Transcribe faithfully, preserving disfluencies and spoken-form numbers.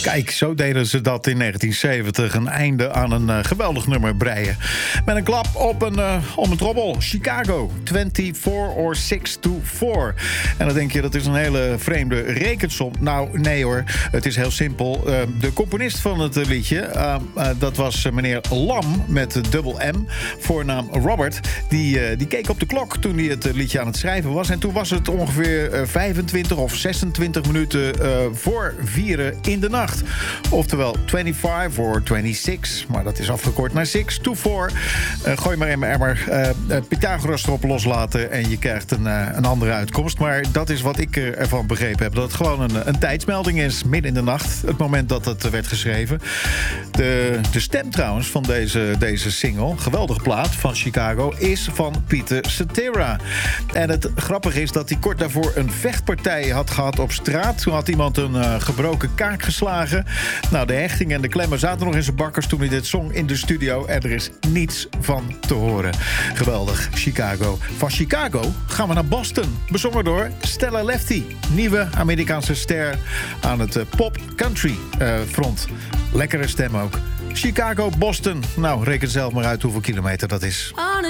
Kijk, zo deden ze dat in negentien zeventig. Een einde aan een uh, geweldig nummer breien. Met een klap op een, uh, om een trommel. Chicago, vierentwintig or zes to four. En dan denk je, dat is een hele vreemde rekensom. Nou, nee hoor. Het is heel simpel. Uh, de componist van het uh, liedje, uh, uh, dat was uh, meneer Lam met uh, dubbel M. Voornaam Robert. Die, uh, die keek op de klok toen hij het uh, liedje aan het schrijven was. En toen was het ongeveer uh, vijfentwintig of zesentwintig minuten uh, voor vieren in de nacht. Oftewel vijfentwintig of zesentwintig, maar dat is afgekort naar zes to four. Uh, gooi maar in mijn emmer, uh, uh, Pythagoras erop loslaten en je krijgt een, uh, een andere uitkomst. Maar dat is wat ik uh, ervan begrepen heb. Dat het gewoon een, een tijdsmelding is, midden in de nacht. Het moment dat het werd geschreven. De, de stem trouwens van deze, deze single, geweldige plaat van Chicago, is van Peter Cetera. En het grappige is dat hij kort daarvoor een vechtpartij had gehad op straat. Toen had iemand een uh, gebroken kaak geslagen. Nou, de hechting en de klemmen zaten nog in zijn bakkers toen hij dit zong in de studio. En er is niets van te horen. Geweldig, Chicago. Van Chicago gaan we naar Boston. Bezongen door Stella Lefty. Nieuwe Amerikaanse ster aan het uh, pop-country uh, front. Lekkere stem ook. Chicago, Boston. Nou, reken zelf maar uit hoeveel kilometer dat is.